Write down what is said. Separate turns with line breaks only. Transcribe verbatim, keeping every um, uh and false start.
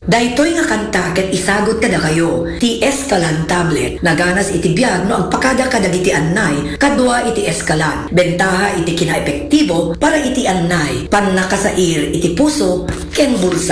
Daytoy nga kanta ket isagot kada kayo. Ti Escalan tablet naganas iti biag no agpakada kada iti annay kadua iti Escalan. Bentaha iti kinaepektibo para iti annay pan nakasair iti puso ken bulsa.